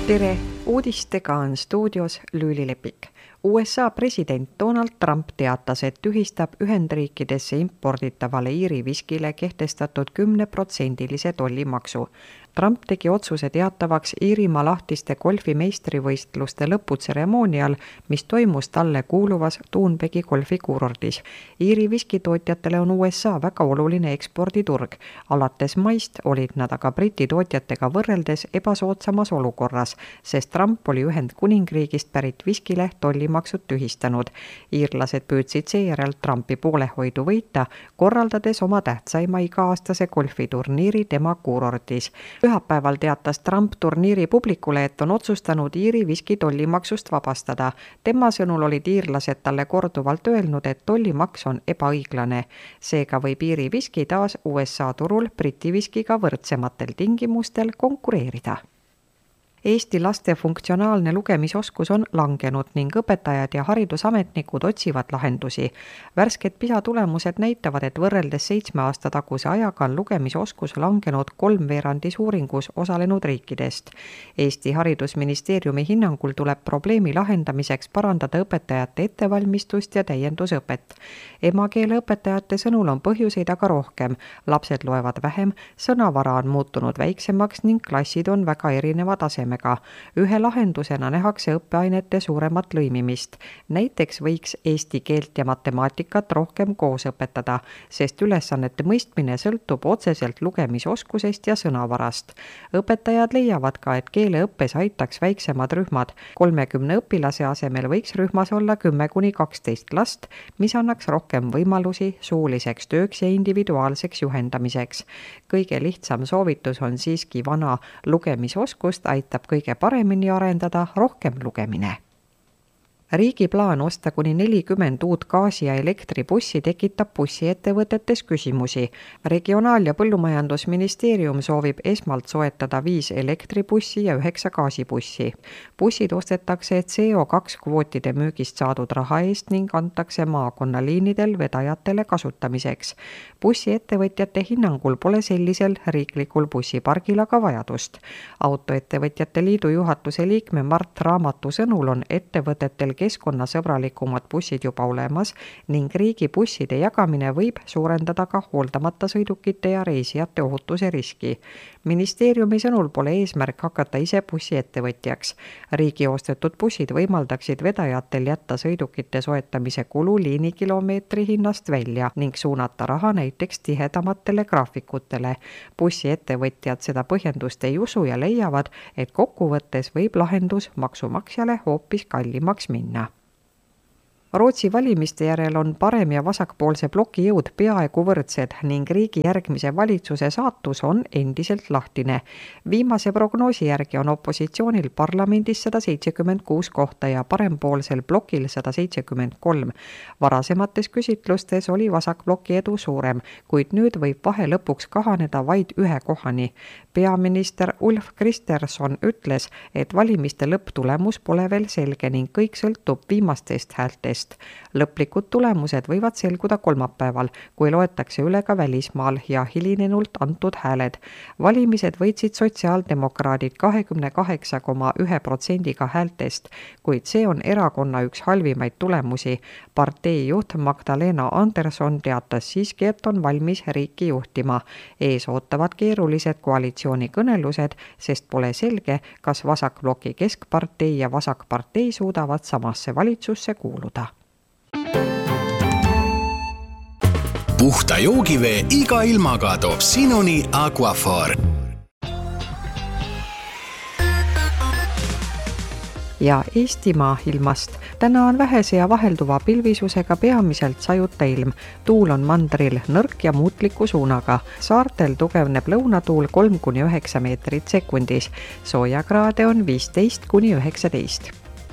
Tere! Uudistega on stuudios Lüüli Lepik. USA president Donald Trump teatas, et tühistab Ühendriikidesse imporditavale Iiri viskile kehtestatud 10% tollimaksu. Trump tegi otsuse teatavaks Iirimaa lahtiste golfi meistrivõistluste lõputseremoonial, mis toimus talle kuuluvas Thornbegi golfikuurordis. Iiri viskitootjatele on USA väga oluline eksporditurg. Alates maist olid nad aga Briti tootjatega võrreldes ebasoodsamas olukorras, sest Trump oli Ühendkuningriigist pärit viskile tollimaksud tühistanud. Iirlased püüdsid seejärel Trumpi poolehoidu võita, korraldades oma tähtsaima iga-aastase golfiturniiri tema kuurordis. Pühapäeval teatas Trump turniiri publikule, et on otsustanud Iiri viski tollimaksust vabastada. Tema sõnul olid iirlased talle korduvalt öelnud, et tollimaks on ebaõiglane. Seega võib Iiri viski taas USA turul Briti viskiga võrdsematel tingimustel konkureerida. Eesti laste funktsionaalne lugemisoskus on langenud ning õpetajad ja haridusametnikud otsivad lahendusi. Värsked PISA tulemused näitavad, et võrreldes 7 aasta taguse ajaga on lugemisoskus langenud 3/4 uuringus osalenud riikidest. Eesti haridusministeeriumi hinnangul tuleb probleemi lahendamiseks parandada õpetajate ettevalmistust ja täiendusõpet. Emakeeleõpetajate sõnul on põhjuseid aga rohkem. Lapsed loevad vähem, sõnavara on muutunud väiksemaks ning klassid on väga erineva tasemega. Ühe lahendusena nähakse õppeainete suuremat lõimimist. Näiteks võiks eesti keelt ja matemaatikat rohkem koos õpetada, sest ülesannete mõistmine sõltub otseselt lugemisoskusest ja sõnavarast. Õpetajad leiavad ka, et keeleõppes aitaks väiksemad rühmad. 30 õpilase asemel võiks rühmas olla 10–12 last, mis annaks rohkem võimalusi suuliseks tööks ja individuaalseks juhendamiseks. Kõige lihtsam soovitus on siiski vana lugemisoskust aitab kõige paremini arendada rohkem lugemine. Riigi plaan osta kuni 40 uut gaasi- ja elektribussi tekitab bussiettevõtetes küsimusi. Regionaal- ja Põllumajandusministeerium soovib esmalt soetada 5 elektribussi ja 9 gaasibussi. Bussid ostetakse CO2 kvootide müügist saadud raha eest ning antakse maakonnaliinidel vedajatele kasutamiseks. Bussiettevõtjate hinnangul pole sellisel riiklikul bussipargil aga vajadust. Autoettevõtjate liidu juhatuse liikme Mart Raamatu sõnul on ettevõtetel keskkonnasõbralikumad bussid juba olemas ning riigi busside jagamine võib suurendada ka hooldamata sõidukite ja reisijate ohutuse riski. Ministeeriumi sõnul pole eesmärk hakata ise bussiettevõtjaks. Riigi ostetud bussid võimaldaksid vedajatel jätta sõidukite soetamise kulu liinikilomeetri hinnast välja ning suunata raha näiteks tihedamatele graafikutele. Bussiettevõtjad seda põhjendust ei usu ja leiavad, et kokkuvõttes võib lahendus maksumaksjale hoopis kallimaks minna. Rootsi valimiste järel on parem- ja vasakpoolse bloki jõud peaaegu võrdsed ning riigi järgmise valitsuse saatus on endiselt lahtine. Viimase prognoosi järgi on opositsioonil parlamendis 176 kohta ja parempoolsel blokil 173. Varasemates küsitlustes oli vasakbloki edu suurem, kuid nüüd võib vahe lõpuks kahaneda vaid 1 kohani. Peaminister Ulf Kristersson ütles, et valimiste lõpptulemus pole veel selge ning kõik sõltub viimastest häältest. Lõplikud tulemused võivad selguda kolmapäeval, kui loetakse üle ka välismaal ja hilinenult antud hääled. Valimised võitsid sotsiaaldemokraadid 28,1% häältest, kuid see on erakonna üks halvimaid tulemusi. Partei juht Magdalena Andersson teatas siiski, et on valmis riiki juhtima. Ees ootavad keerulised koalitsioonikõnelused, sest pole selge, kas vasakbloki keskpartei ja vasakpartei suudavad samasse valitsusse kuuluda. Puhta joogivee iga ilmaga toob sinuni Aquaphor. Ja Eestimaa ilmast. Täna on vähese ja vahelduva pilvisusega peamiselt sajuta ilm. Tuul on mandril nõrk ja muutliku suunaga. Saartel tugevneb lõunatuul 3–9 meetrit sekundis. Soojakraade on 15–19.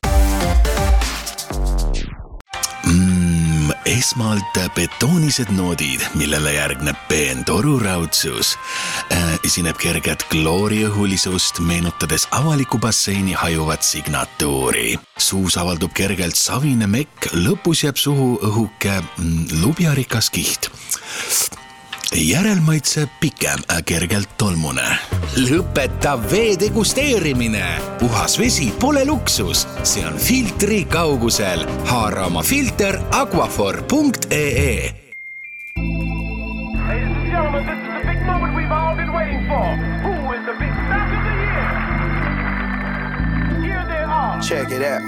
Esmalt betoonised noodid, millele järgneb peen toruraudsus. Esineb kerget klooriõhulisust, meenutades avaliku basseini hajuvat signatuuri. Suus avaldub kergelt savine mekk, lõpus jääb suhu õhuke lubjarikas kiht. järelmaitse pikem, kergelt tolmune. Lõpeta vee degusteerimine. Puhas vesi pole luksus, see on filtri kaugusel. Haara oma filter aquafor.ee. Gentlemen, this is the big moment we've all been waiting for. Who is the big star of the year? Here they are. Check it out.